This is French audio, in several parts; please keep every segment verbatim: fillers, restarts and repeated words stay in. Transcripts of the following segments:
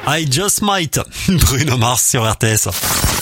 I Just Might. Bruno Mars sur R T S.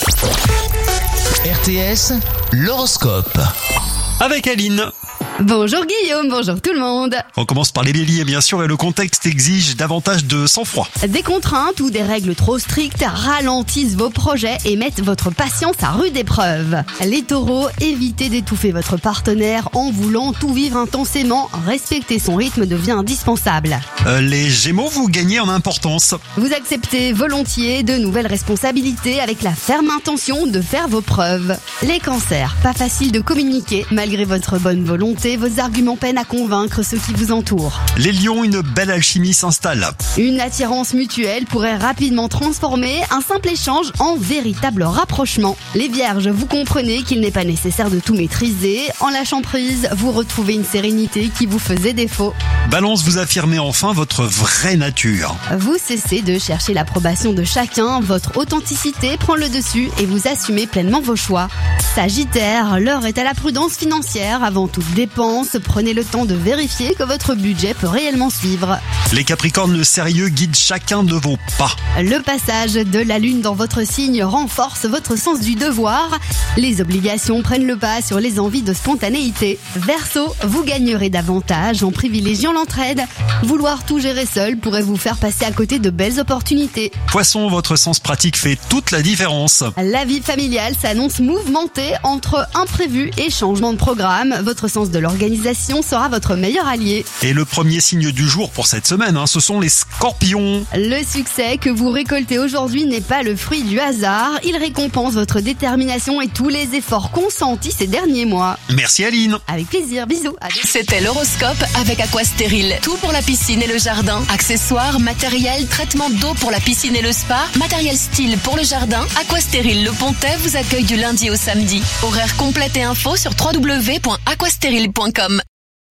R T S, l'horoscope. Avec Aline. Bonjour Guillaume, bonjour tout le monde. On commence par les béliers bien sûr et le contexte exige davantage de sang-froid. Des contraintes ou des règles trop strictes ralentissent vos projets et mettent votre patience à rude épreuve. Les taureaux, évitez d'étouffer votre partenaire en voulant tout vivre intensément. Respecter son rythme devient indispensable. Euh, les gémeaux, vous gagnez en importance. Vous acceptez volontiers de nouvelles responsabilités avec la ferme intention de faire vos preuves. Les cancers, pas facile de communiquer malgré votre bonne volonté. Vos arguments peinent à convaincre ceux qui vous entourent. Les lions, une belle alchimie s'installe. Une attirance mutuelle pourrait rapidement transformer un simple échange en véritable rapprochement. Les vierges, vous comprenez qu'il n'est pas nécessaire de tout maîtriser. En lâchant prise, vous retrouvez une sérénité qui vous faisait défaut. Balance, vous affirmez enfin votre vraie nature. Vous cessez de chercher l'approbation de chacun, votre authenticité prend le dessus et vous assumez pleinement vos choix. Sagittaire, l'heure est à la prudence financière avant toute dépense. Prenez le temps de vérifier que votre budget peut réellement suivre. Les capricornes, le sérieux guide chacun de vos pas. Le passage de la lune dans votre signe renforce votre sens du devoir. Les obligations prennent le pas sur les envies de spontanéité. Verseau, vous gagnerez davantage en privilégiant l'entraide. Vouloir tout gérer seul pourrait vous faire passer à côté de belles opportunités. Poisson, votre sens pratique fait toute la différence. La vie familiale s'annonce mouvementée entre imprévus et changements de programme. Votre sens de l'organisation sera votre meilleur allié. Et le premier signe du jour pour cette semaine, hein, ce sont les scorpions. Le succès que vous récoltez aujourd'hui n'est pas le fruit du hasard. Il récompense votre détermination et tous les efforts consentis ces derniers mois. Merci Aline. Avec plaisir, bisous. À C'était l'horoscope avec Aquastérile. Tout pour la piscine et le jardin. Accessoires, matériel, traitement d'eau pour la piscine et le spa, matériel style pour le jardin. Aquastérile Le Pontet vous accueille du lundi au samedi. Horaire complet et info sur w w w point aquastérile point com.